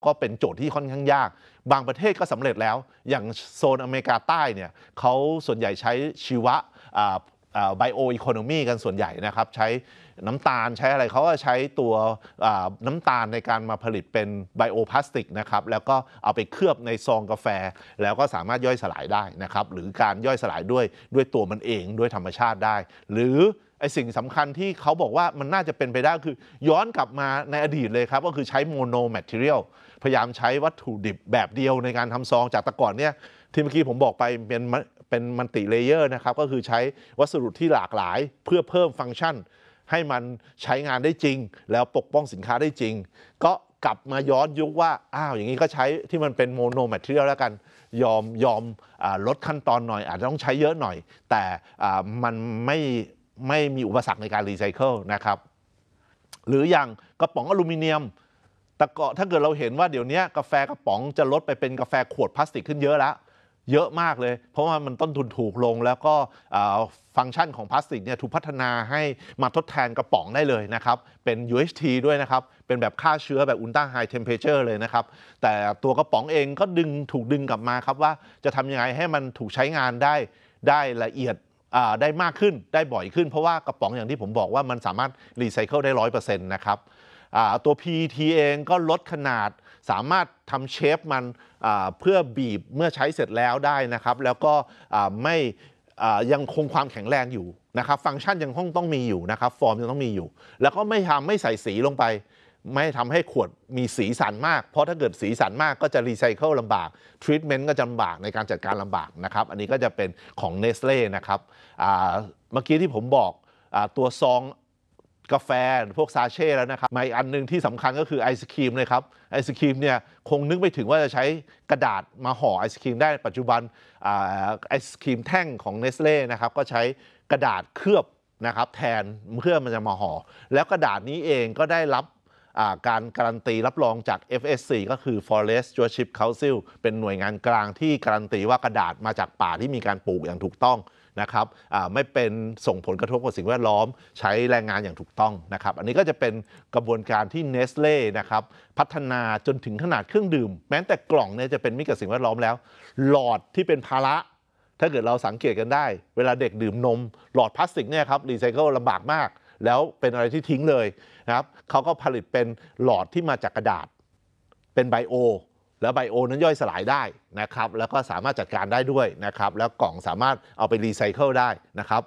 ก็เป็นโจทย์ที่ค่อนข้างยากบางประเทศก็สำเร็จแล้วอย่างโซนอเมริกาใต้เนี่ยเขาส่วนใหญ่ใช้ชีวะไบโออีโคโนมีกันส่วนใหญ่นะครับใช้น้ำตาลใช้อะไรเขาก็ใช้ตัวน้ำตาลในการมาผลิตเป็นไบโอพลาสติกนะครับแล้วก็เอาไปเคลือบในซองกาแฟแล้วก็สามารถย่อยสลายได้นะครับหรือการย่อยสลายด้วยตัวมันเองด้วยธรรมชาติได้หรือไอสิ่งสำคัญที่เขาบอกว่ามันน่าจะเป็นไปได้คือย้อนกลับมาในอดีตเลยครับก็คือใช้โมโนแมทเทียลพยายามใช้วัตถุดิบแบบเดียวในการทำซองจากแต่ก่อนเนี่ยที่เมื่อกี้ผมบอกไปเป็นมัลติเลเยอร์นะครับก็คือใช้วัสดุที่หลากหลายเพื่อเพิ่มฟังก์ชันให้มันใช้งานได้จริงแล้วปกป้องสินค้าได้จริงก็กลับมาย้อนยุคว่าอย่างนี้ก็ใช้ที่มันเป็นโมโนแมทเทียลแล้วกันยอมลดขั้นตอนหน่อยอาจจะต้องใช้เยอะหน่อยแต่มันไม่มีอุปสรรคในการรีไซเคิลนะครับหรืออย่างกระป๋องอลูมิเนียมแต่ก็ถ้าเกิดเราเห็นว่าเดี๋ยวนี้กาแฟกระป๋องจะลดไปเป็นกาแฟขวดพลาสติกขึ้นเยอะแล้วเยอะมากเลยเพราะว่ามันต้นทุนถูกลงแล้วก็ฟังก์ชันของพลาสติกเนี่ยถูกพัฒนาให้มาทดแทนกระป๋องได้เลยนะครับเป็น UHT ด้วยนะครับเป็นแบบฆ่าเชื้อแบบ Ultra High Temperature เลยนะครับแต่ตัวกระป๋องเองก็ถูกดึงกลับมาครับว่าจะทำยังไงให้มันถูกใช้งานได้ละเอียดได้มากขึ้นได้บ่อยขึ้นเพราะว่ากระป๋องอย่างที่ผมบอกว่ามันสามารถรีไซเคิลได้ 100% นะครับตัว PET เองก็ลดขนาดสามารถทำเชฟมันเพื่อบีบเมื่อใช้เสร็จแล้วได้นะครับแล้วก็ไม่ยังคงความแข็งแรงอยู่นะครับฟังก์ชันยังต้องมีอยู่นะครับฟอร์มยังต้องมีอยู่แล้วก็ไม่ใส่สีลงไปไม่ทำให้ขวดมีสีสันมากเพราะถ้าเกิดสีสันมากก็จะรีไซเคิลลำบากทรีทเมนต์ก็จะลำบากในการจัดการลำบากนะครับอันนี้ก็จะเป็นของ Nestle นะครับเมื่อกี้ที่ผมบอกตัวซองกาแฟพวกซาเช่แล้วนะครับมาอีกอันนึงที่สำคัญก็คือไอศครีมเลยครับไอศครีมเนี่ยคงนึกไม่ถึงว่าจะใช้กระดาษมาห่อไอศครีมได้ปัจจุบันไอศครีมแท่งของ Nestle นะครับก็ใช้กระดาษเคลือบนะครับแทนเพื่อมันจะมาห่อแล้วกระดาษนี้เองก็ได้รับการการันตีรับรองจาก FSC ก็คือ Forest Stewardship Council เป็นหน่วยงานกลางที่การันตีว่ากระดาษมาจากป่าที่มีการปลูกอย่างถูกต้องนะครับไม่เป็นส่งผลกระทบกับสิ่งแวดล้อมใช้แรงงานอย่างถูกต้องนะครับอันนี้ก็จะเป็นกระบวนการที่ Nestle นะครับพัฒนาจนถึงขนาดเครื่องดื่มแม้แต่กล่องเนี่ยจะเป็นมิตรกับสิ่งแวดล้อมแล้วหลอดที่เป็นภาระถ้าเกิดเราสังเกตกันได้เวลาเด็กดื่มนมหลอดพลาสติกเนี่ยครับรีไซเคิลลำบากมากแล้วเป็นอะไรที่ทิ้งเลยนะครับเขาก็ผลิตเป็นหลอดที่มาจากกระดาษเป็นไบโอแล้วไบโอนั้นย่อยสลายได้นะครับแล้วก็สามารถจัดการได้ด้วยนะครับแล้วกล่องสามารถเอาไปรีไซเคิลได้นะครับ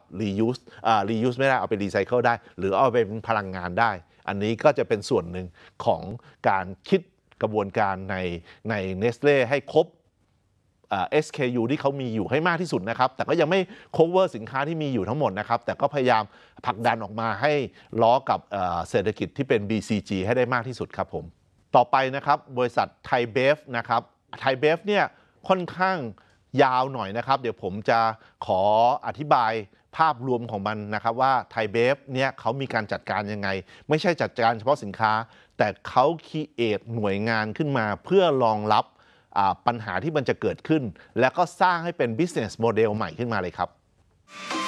reuse ไม่ได้เอาไปรีไซเคิลได้หรือเอาไปเป็นพลังงานได้อันนี้ก็จะเป็นส่วนหนึ่งของการคิดกระบวนการใน Nestle ให้ครบSKU ที่เขามีอยู่ให้มากที่สุดนะครับแต่ก็ยังไม่ cover สินค้าที่มีอยู่ทั้งหมดนะครับแต่ก็พยายามผลักดันออกมาให้ล้อกับเศรษฐกิจที่เป็น BCG ให้ได้มากที่สุดครับผมต่อไปนะครับบริษัทไทยเบฟนะครับไทยเบฟเนี่ยค่อนข้างยาวหน่อยนะครับเดี๋ยวผมจะขออธิบายภาพรวมของมันนะครับว่าไทยเบฟเนี่ยเขามีการจัดการยังไงไม่ใช่จัดการเฉพาะสินค้าแต่เขาคิดหน่วยงานขึ้นมาเพื่อรองรับปัญหาที่มันจะเกิดขึ้นแล้วก็สร้างให้เป็น business model ใหม่ขึ้นมาเลยครับ